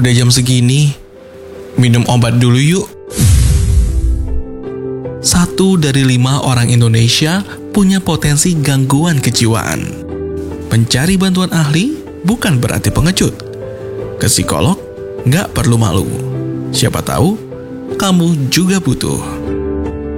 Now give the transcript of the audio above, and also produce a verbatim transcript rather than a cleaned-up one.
Udah jam segini, minum obat dulu yuk. Satu dari lima orang Indonesia punya potensi gangguan kejiwaan. Mencari bantuan ahli bukan berarti pengecut. Ke psikolog nggak perlu malu. Siapa tahu kamu juga butuh.